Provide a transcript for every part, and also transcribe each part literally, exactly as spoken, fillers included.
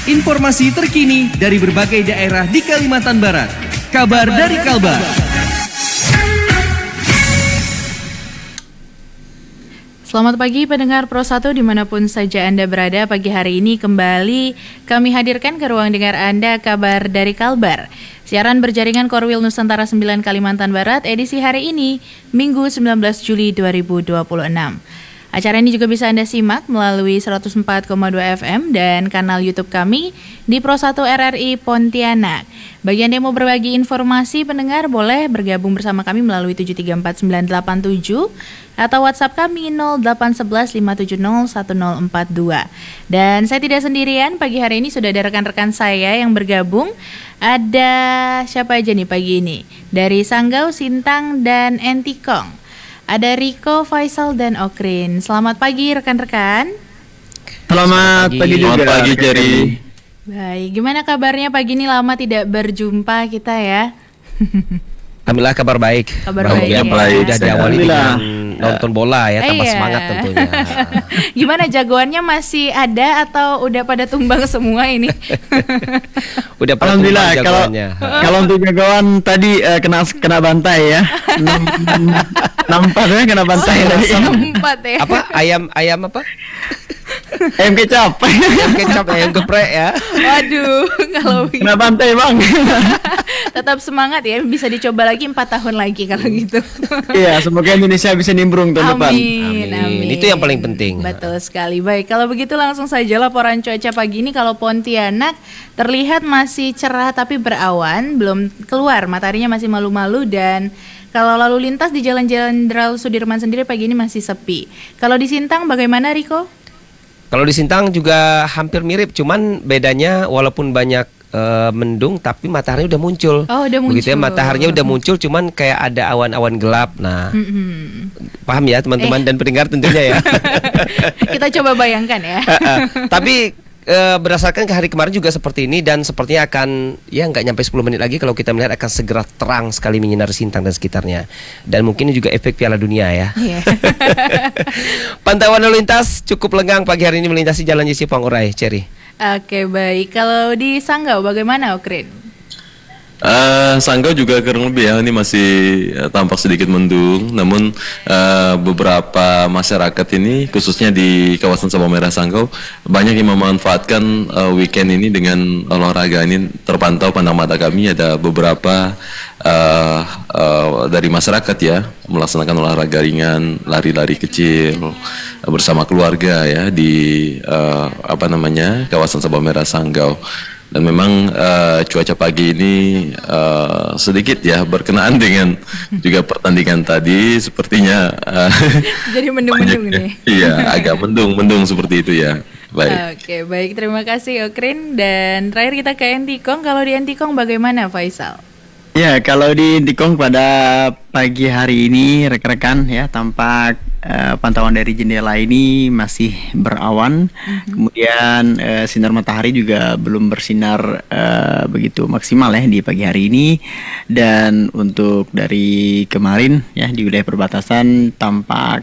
Informasi terkini dari berbagai daerah di Kalimantan Barat. Kabar dari Kalbar. Selamat pagi pendengar Pro satu dimanapun saja Anda berada. Pagi hari ini kembali kami hadirkan ke ruang dengar Anda Kabar dari Kalbar. Siaran berjaringan Korwil Nusantara sembilan Kalimantan Barat edisi hari ini, Minggu sembilan belas Juli dua ribu dua puluh enam. Acara ini juga bisa Anda simak melalui seratus empat koma dua F M dan kanal YouTube kami di Pro satu R R I Pontianak. Bagi Anda yang mau berbagi informasi pendengar, boleh bergabung bersama kami melalui tujuh tiga empat sembilan delapan tujuh atau WhatsApp kami nol delapan satu satu lima tujuh nol satu nol empat dua. Dan saya tidak sendirian, pagi hari ini sudah ada rekan-rekan saya yang bergabung. Ada siapa aja nih pagi ini? Dari Sanggau, Sintang, dan Entikong. Ada Riko, Faisal, dan Okrin. Selamat pagi rekan-rekan. Selamat pagi, pagi juga. Selamat pagi Jerry. Baik, gimana kabarnya pagi ini? Lama tidak berjumpa kita ya. Alhamdulillah kabar baik. Kabar baik ya. Baik. Sudah diawali dengan nonton bola ya, tambah iya. semangat tentunya. Gimana jagoannya masih ada atau udah pada tumbang semua ini? Udah pada Alhamdulillah tumbang kalau jagoannya. kalau untuk jagoan tadi uh, kena kena bantai ya. Nampaknya kena bantai tadi. Empat ya. Apa ayam ayam apa? Ayam kecap. Ayam kecap, ayam geprek ya. Waduh, kalau kena bantai bang. Tetap semangat ya, bisa dicoba lagi empat tahun lagi kalau gitu. Iya, semoga Indonesia bisa nimbrung tahun depan. Amin, amin. Itu yang paling penting. Betul sekali. Baik, kalau begitu langsung saja laporan cuaca pagi ini. Kalau Pontianak terlihat masih cerah tapi berawan, belum keluar, mataharinya masih malu-malu, dan kalau lalu lintas di Jalan-Jalan Jenderal Sudirman sendiri pagi ini masih sepi. Kalau di Sintang bagaimana, Riko? Kalau di Sintang juga hampir mirip, cuman bedanya walaupun banyak uh, mendung tapi matahari udah muncul. Oh, udah muncul. Begitu ya, mataharinya udah muncul, cuman kayak ada awan-awan gelap. Nah, mm-hmm. paham ya teman-teman eh. dan pendengar tentunya ya. Kita coba bayangkan ya. uh, uh, tapi uh, berdasarkan ke hari kemarin juga seperti ini, dan sepertinya akan ya nggak nyampe sepuluh menit lagi kalau kita melihat akan segera terang sekali menyinari Sintang dan sekitarnya. Dan mungkin ini juga efek Piala Dunia ya. Yeah. Pantauan lalu lintas cukup lengang pagi hari ini melintasi Jalan Yesipang Urai, Cherry. Oke, baik. Kalau di Sanggau bagaimana, Okrin? Uh, Sanggau juga kurang lebih ya, ini masih uh, tampak sedikit mendung. Namun uh, beberapa masyarakat ini, khususnya di kawasan Sabang Merah Sanggau, banyak yang memanfaatkan uh, weekend ini dengan olahraga. Ini terpantau pandang mata kami ada beberapa uh, uh, dari masyarakat ya melaksanakan olahraga ringan, lari-lari kecil uh, bersama keluarga ya di uh, apa namanya kawasan Sabang Merah Sanggau. Dan memang uh, cuaca pagi ini uh, sedikit ya berkenaan dengan juga pertandingan tadi, sepertinya uh, jadi mendung-mendung nih. Iya, agak mendung-mendung seperti itu ya. Baik. Oke, baik, terima kasih Okrin. Dan terakhir kita ke Entikong. Kalau di Entikong bagaimana, Faisal? Ya, kalau di Entikong pada pagi hari ini rekan-rekan ya tampak uh, pantauan dari jendela ini masih berawan. Mm-hmm. Kemudian uh, sinar matahari juga belum bersinar uh, begitu maksimal ya di pagi hari ini. Dan untuk dari kemarin ya di wilayah perbatasan tampak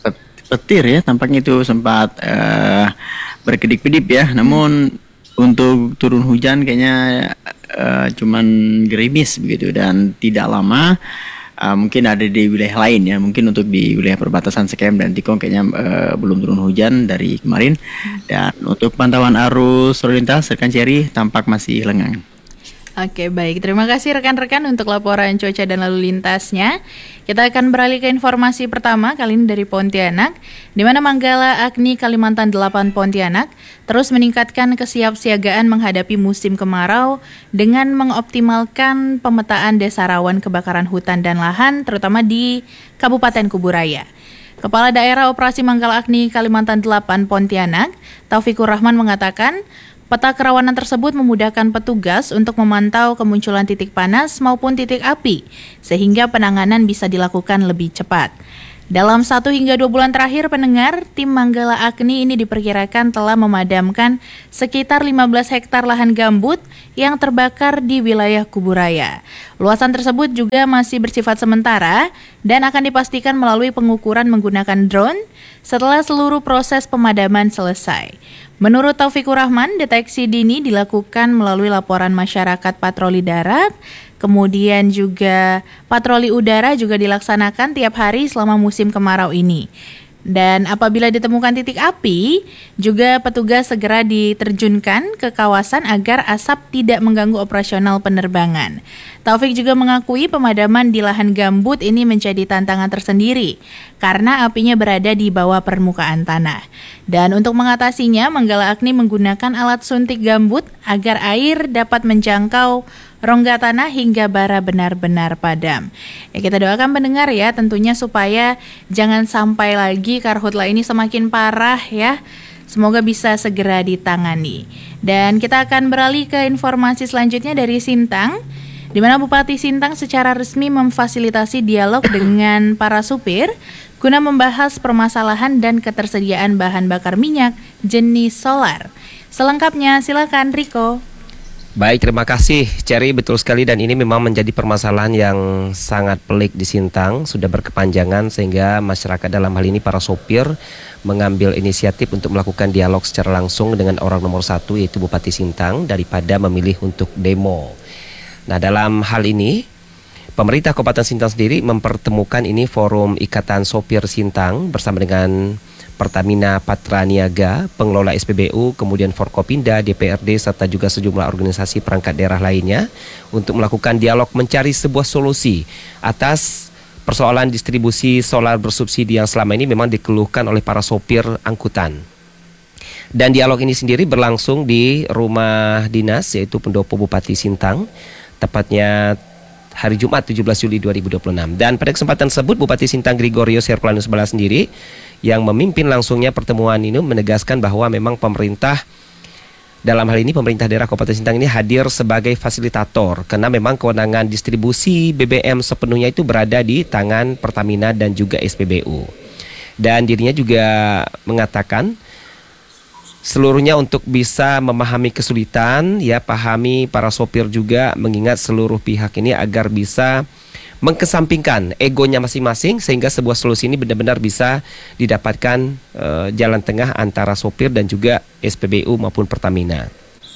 petir ya, tampaknya itu sempat uh, berkedip-kedip ya. Namun untuk turun hujan kayaknya uh, cuman gerimis begitu dan tidak lama. Uh, mungkin ada di wilayah lain ya, mungkin untuk di wilayah perbatasan Sekem dan Tikong kayaknya uh, belum turun hujan dari kemarin. Dan untuk pantauan arus lalu lintas rekan Cherry tampak masih lengang. Oke, baik. Terima kasih rekan-rekan untuk laporan cuaca dan lalu lintasnya. Kita akan beralih ke informasi pertama, kali ini dari Pontianak, di mana Manggala Agni Kalimantan delapan Pontianak terus meningkatkan kesiapsiagaan menghadapi musim kemarau dengan mengoptimalkan pemetaan desa rawan kebakaran hutan dan lahan, terutama di Kabupaten Kuburaya. Kepala Daerah Operasi Manggala Agni Kalimantan delapan Pontianak, Taufikur Rahman mengatakan, peta kerawanan tersebut memudahkan petugas untuk memantau kemunculan titik panas maupun titik api, sehingga penanganan bisa dilakukan lebih cepat. Dalam satu hingga dua bulan terakhir pendengar, tim Manggala Agni ini diperkirakan telah memadamkan sekitar lima belas hektar lahan gambut yang terbakar di wilayah Kuburaya. Luasan tersebut juga masih bersifat sementara dan akan dipastikan melalui pengukuran menggunakan drone setelah seluruh proses pemadaman selesai. Menurut Taufikur Rahman, deteksi dini dilakukan melalui laporan masyarakat patroli darat, kemudian juga patroli udara juga dilaksanakan tiap hari selama musim kemarau ini. Dan apabila ditemukan titik api, juga petugas segera diterjunkan ke kawasan agar asap tidak mengganggu operasional penerbangan. Taufik juga mengakui pemadaman di lahan gambut ini menjadi tantangan tersendiri karena apinya berada di bawah permukaan tanah. Dan untuk mengatasinya, Manggala Agni menggunakan alat suntik gambut agar air dapat menjangkau rongga tanah hingga bara benar-benar padam. Ya, kita doakan pendengar ya tentunya supaya jangan sampai lagi karhutla ini semakin parah ya. Semoga bisa segera ditangani. Dan kita akan beralih ke informasi selanjutnya dari Sintang, di mana Bupati Sintang secara resmi memfasilitasi dialog dengan para supir guna membahas permasalahan dan ketersediaan bahan bakar minyak jenis solar. Selengkapnya silakan Riko. Baik, terima kasih Cherry, betul sekali, dan ini memang menjadi permasalahan yang sangat pelik di Sintang, sudah berkepanjangan sehingga masyarakat dalam hal ini para sopir mengambil inisiatif untuk melakukan dialog secara langsung dengan orang nomor satu yaitu Bupati Sintang daripada memilih untuk demo. Nah, dalam hal ini pemerintah Kabupaten Sintang sendiri mempertemukan ini forum Ikatan Sopir Sintang bersama dengan Pertamina Patraniaga, pengelola S P B U, kemudian Forkopinda, D P R D, serta juga sejumlah organisasi perangkat daerah lainnya untuk melakukan dialog mencari sebuah solusi atas persoalan distribusi solar bersubsidi yang selama ini memang dikeluhkan oleh para sopir angkutan. Dan dialog ini sendiri berlangsung di rumah dinas yaitu Pendopo Bupati Sintang, tepatnya hari Jumat tujuh belas Juli dua ribu dua puluh enam. Dan pada kesempatan tersebut Bupati Sintang Gregorio Serplanus Bala sendiri yang memimpin langsungnya pertemuan ini menegaskan bahwa memang pemerintah, dalam hal ini pemerintah daerah Kabupaten Sintang ini hadir sebagai fasilitator karena memang kewenangan distribusi B B M sepenuhnya itu berada di tangan Pertamina dan juga S P B U. Dan dirinya juga mengatakan seluruhnya untuk bisa memahami kesulitan, ya pahami para sopir juga, mengingat seluruh pihak ini agar bisa mengkesampingkan egonya masing-masing sehingga sebuah solusi ini benar-benar bisa didapatkan uh, jalan tengah antara sopir dan juga S P B U maupun Pertamina.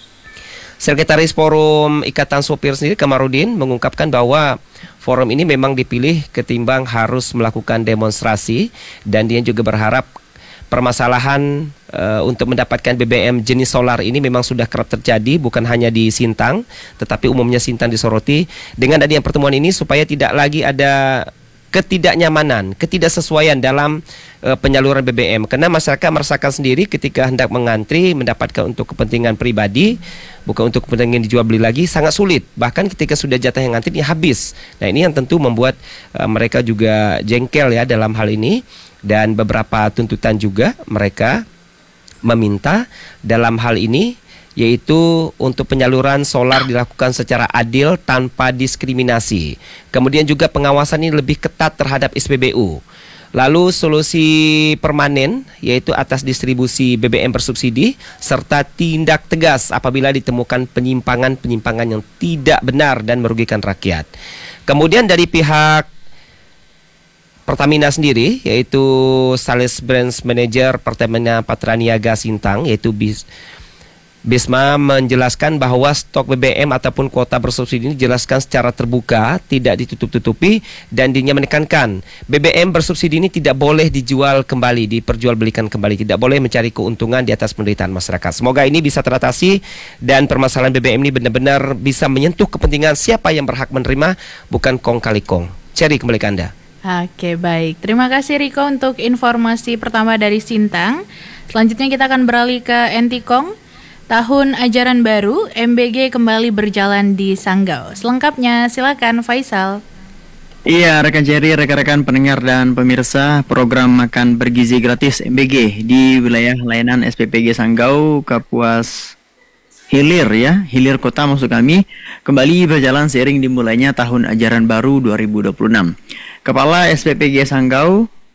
Sekretaris Forum Ikatan Sopir sendiri Kamarudin mengungkapkan bahwa forum ini memang dipilih ketimbang harus melakukan demonstrasi, dan dia juga berharap permasalahan uh, untuk mendapatkan B B M jenis solar ini memang sudah kerap terjadi bukan hanya di Sintang tetapi umumnya Sintang disoroti dengan adanya pertemuan ini supaya tidak lagi ada ketidaknyamanan, ketidaksesuaian dalam uh, penyaluran B B M karena masyarakat merasakan sendiri ketika hendak mengantri mendapatkan untuk kepentingan pribadi bukan untuk kepentingan dijual beli lagi sangat sulit, bahkan ketika sudah jatah yang ngantri ini habis. Nah, ini yang tentu membuat uh, mereka juga jengkel ya dalam hal ini. Dan beberapa tuntutan juga mereka meminta dalam hal ini yaitu untuk penyaluran solar dilakukan secara adil tanpa diskriminasi. Kemudian juga pengawasan ini lebih ketat terhadap S P B U. Lalu solusi permanen yaitu atas distribusi B B M bersubsidi serta tindak tegas apabila ditemukan penyimpangan-penyimpangan yang tidak benar dan merugikan rakyat. Kemudian dari pihak Pertamina sendiri yaitu Sales Branch Manager Pertamina Patraniaga Sintang yaitu Bis Bisma menjelaskan bahwa stok B B M ataupun kuota bersubsidi ini dijelaskan secara terbuka, tidak ditutup-tutupi, dan dirinya menekankan B B M bersubsidi ini tidak boleh dijual kembali, diperjualbelikan kembali, tidak boleh mencari keuntungan di atas penderitaan masyarakat. Semoga ini bisa teratasi dan permasalahan B B M ini benar-benar bisa menyentuh kepentingan siapa yang berhak menerima, bukan kong kali kong. Cherry, kembali ke Anda. Oke, baik. Terima kasih Riko untuk informasi pertama dari Sintang. Selanjutnya kita akan beralih ke Entikong. Tahun ajaran baru, M B G kembali berjalan di Sanggau. Selengkapnya silakan Faisal. Iya, rekan Jerry, rekan-rekan pendengar dan pemirsa, program makan bergizi gratis M B G di wilayah layanan S P P G Sanggau, Kapuas Hilir ya, Hilir Kota maksud kami, kembali berjalan seiring dimulainya tahun ajaran baru dua ribu dua puluh enam. Kepala S P P G Sanggau,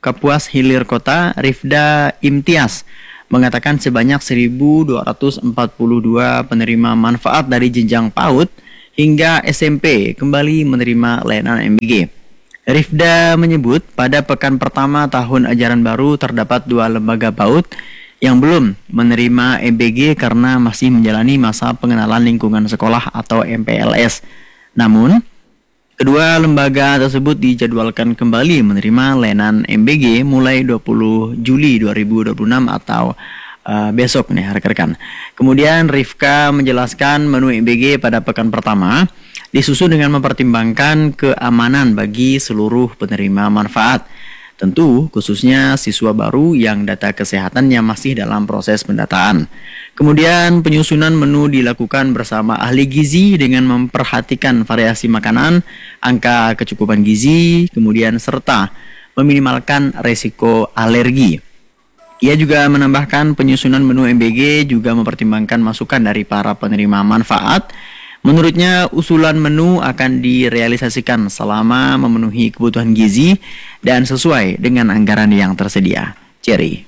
Kapuas Hilir Kota, Rifda Imtiaz, mengatakan sebanyak seribu dua ratus empat puluh dua penerima manfaat dari jenjang PAUD hingga S M P kembali menerima layanan M B G. Rifda menyebut pada pekan pertama tahun ajaran baru terdapat dua lembaga PAUD yang belum menerima M B G karena masih menjalani masa pengenalan lingkungan sekolah atau M P L S. Namun, kedua lembaga tersebut dijadwalkan kembali menerima layanan M B G mulai dua puluh Juli dua ribu dua puluh enam atau uh, besok nih rekan-rekan. Kemudian Rifka menjelaskan menu M B G pada pekan pertama disusun dengan mempertimbangkan keamanan bagi seluruh penerima manfaat. Tentu khususnya siswa baru yang data kesehatannya masih dalam proses pendataan. Kemudian penyusunan menu dilakukan bersama ahli gizi dengan memperhatikan variasi makanan, angka kecukupan gizi, kemudian serta meminimalkan resiko alergi. Ia juga menambahkan penyusunan menu M B G juga mempertimbangkan masukan dari para penerima manfaat. Menurutnya, usulan menu akan direalisasikan selama memenuhi kebutuhan gizi dan sesuai dengan anggaran yang tersedia. Cherry.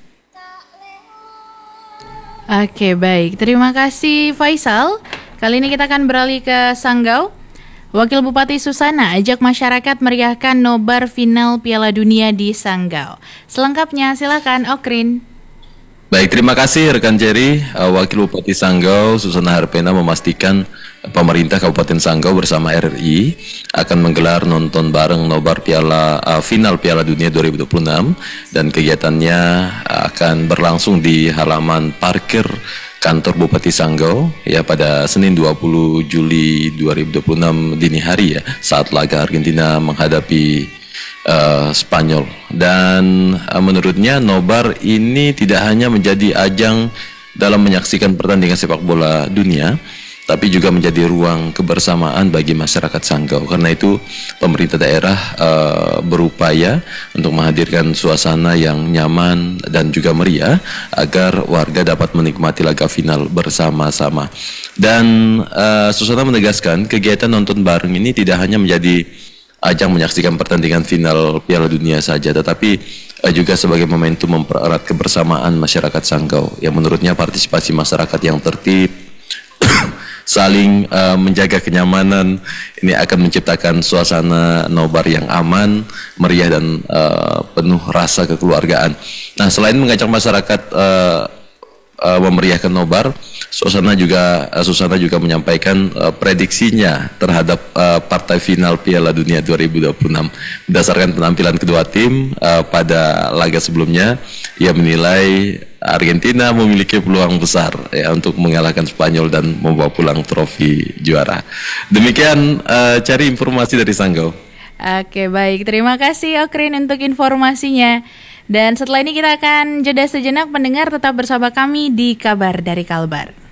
Oke, baik. Terima kasih Faisal. Kali ini kita akan beralih ke Sanggau. Wakil Bupati Susana ajak masyarakat meriahkan nobar final Piala Dunia di Sanggau. Selengkapnya silakan Okrin. Baik, terima kasih rekan Jerry. Uh, Wakil Bupati Sanggau Susana Harpena memastikan pemerintah Kabupaten Sanggau bersama R R I akan menggelar nonton bareng nobar Piala uh, final Piala Dunia dua ribu dua puluh enam dan kegiatannya akan berlangsung di halaman parkir kantor Bupati Sanggau ya pada Senin dua puluh Juli dua ribu dua puluh enam dini hari ya saat laga Argentina menghadapi Uh, Spanyol. Dan uh, menurutnya nobar ini tidak hanya menjadi ajang dalam menyaksikan pertandingan sepak bola dunia, tapi juga menjadi ruang kebersamaan bagi masyarakat Sanggau. Karena itu pemerintah daerah uh, berupaya untuk menghadirkan suasana yang nyaman dan juga meriah agar warga dapat menikmati laga final bersama-sama. Dan uh, Susana menegaskan kegiatan nonton bareng ini tidak hanya menjadi ajang menyaksikan pertandingan final Piala Dunia saja, tetapi uh, juga sebagai momentum mempererat kebersamaan masyarakat Sanggau yang menurutnya partisipasi masyarakat yang tertib, saling uh, menjaga kenyamanan ini akan menciptakan suasana nobar yang aman, meriah dan uh, penuh rasa kekeluargaan. Nah, selain mengajak masyarakat uh, uh, memeriahkan nobar, Susana juga uh, Susana juga menyampaikan uh, prediksinya terhadap uh, partai final Piala Dunia dua ribu dua puluh enam. Berdasarkan penampilan kedua tim uh, pada laga sebelumnya, ia menilai Argentina memiliki peluang besar ya untuk mengalahkan Spanyol dan membawa pulang trofi juara. Demikian uh, cari informasi dari Sanggau. Oke, baik. Terima kasih Okrin untuk informasinya. Dan setelah ini kita akan jeda sejenak, pendengar tetap bersama kami di Kabar dari Kalbar.